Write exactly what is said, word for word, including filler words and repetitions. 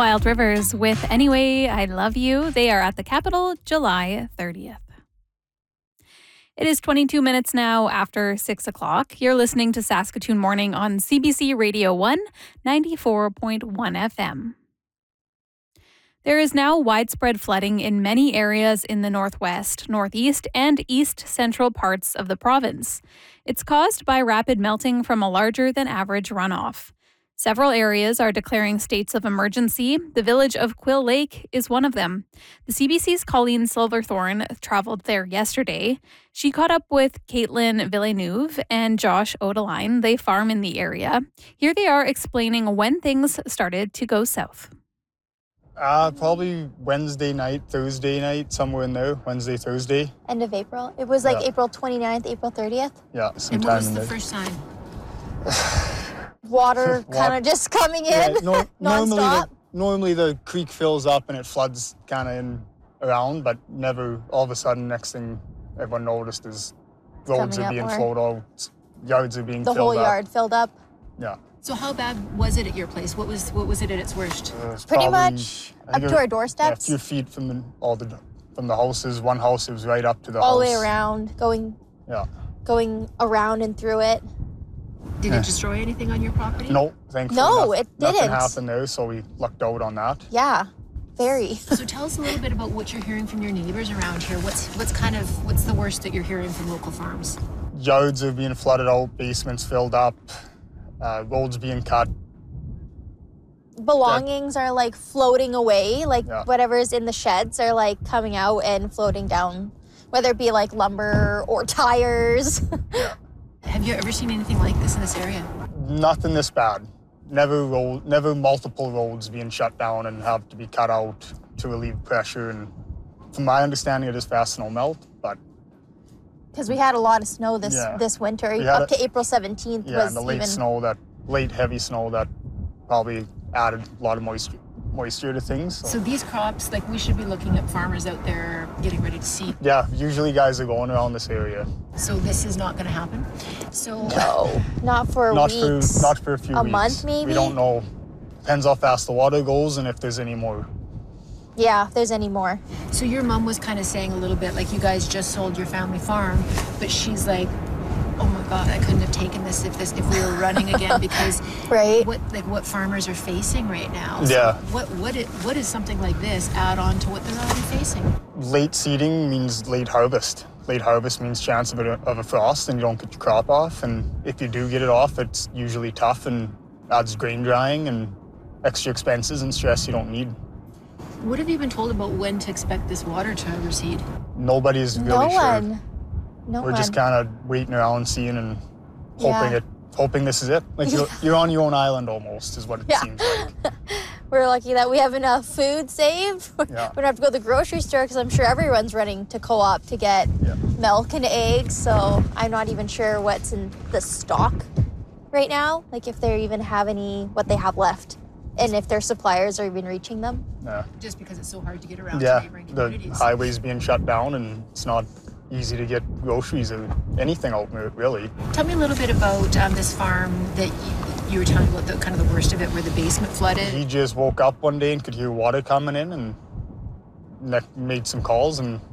Wild Rivers with Anyway, I Love You. They are at the Capitol July thirtieth. It is twenty-two minutes now after six o'clock. You're listening to Saskatoon Morning on C B C Radio one, ninety-four point one F M. There is now widespread flooding in many areas in the northwest, northeast, and east central parts of the province. It's caused by rapid melting from a larger than average runoff. Several areas are declaring states of emergency. The village of Quill Lake is one of them. The C B C's Colleen Silverthorne traveled there yesterday. She caught up with Caitlin Villeneuve and Josh Odeline. They farm in the area. Here they are explaining when things started to go south. Uh, probably Wednesday night, Thursday night, somewhere in there. Wednesday, Thursday. End of April. It was like Yeah. April twenty-ninth, April thirtieth. Yeah, And sometime what was in the there. first sign? Water Wa- kind of just coming in Yeah, no, normally, the, nonstop. normally the creek fills up and it floods kind of in around, but never all of a sudden, next thing everyone noticed is roads Coming are up being more. flowed out, yards are being The filled whole up. yard filled up. Yeah. So how bad was it at your place? What was what was it at its worst? Uh, it's Pretty probably, much I think up it- to our Yeah, a doorsteps. few feet from the, all the from the houses. One house, it was right up to the all the house. way around, going Yeah. going around and through it. Did Yeah. it destroy anything on your property? No, thankfully. No, nothing, it Nothing didn't. happened there, so we lucked out on that. Yeah, very. So tell us a little bit about what you're hearing from your neighbors around here. What's what's kind of what's the worst that you're hearing from local farms? Yards are being flooded out, basements filled up, uh, roads being cut. Belongings are like floating away, like Yeah. whatever's in the sheds are like coming out and floating down, whether it be like lumber or tires. Have you ever seen anything like this in this area? Nothing this bad. Never road, never multiple roads being shut down and have to be cut out to relieve pressure. And from my understanding, it is fast snow melt, but Because we had a lot of snow this Yeah. this winter. We had Up a- to April seventeenth yeah, was and the late even snow, that late heavy snow that probably added a lot of moisture, moisture to things. So. So these crops, like we should be looking at farmers out there getting ready to seed. Yeah, usually guys are going around this area. So this is not going to happen. So no, not for Not weeks. for not for a few A weeks. month, maybe? We don't know. Depends how fast the water goes and if there's any more. Yeah, if there's any more. So your mom was kind of saying a little bit like you guys just sold your family farm, but she's like, oh my God, I couldn't have taken this if this if we were running again because Right. what like what farmers are facing right now. Yeah. What what it, what is something like this add on to what they're already facing? Late seeding means late harvest. Late harvest means chance of a, of a frost and you don't get your crop off. And if you do get it off, it's usually tough and adds grain drying and extra expenses and stress you don't need. What have you been told about when to expect this water to recede? Nobody's No really sure. one. No We're one. just kind of waiting around, seeing and hoping Yeah. it, hoping this is it. Like you're, you're on your own island almost, is what it Yeah. seems like. We're lucky that we have enough food saved. Yeah. We don't have to go to the grocery store because I'm sure everyone's running to co-op to get Yeah. milk and eggs. So I'm not even sure what's in the stock right now. Like if they even have any, what they have left, and if their suppliers are even reaching them. Yeah. Just because it's so hard to get around to Yeah, neighboring the communities. highways being shut down and it's not easy to get groceries or anything out there, really. Tell me a little bit about um, this farm that you, you were telling about the kind of the worst of it, where the basement flooded. He just woke up one day and could hear water coming in and ne- made some calls and